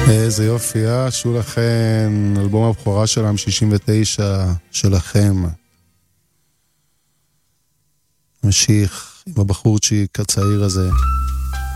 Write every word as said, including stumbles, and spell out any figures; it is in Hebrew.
איזה יופי, אה? שו לכן, אלבום הבכורה שלהם, שישים ותשע שלכם. ממשיך עם הבחורצ'יק הצעיר הזה.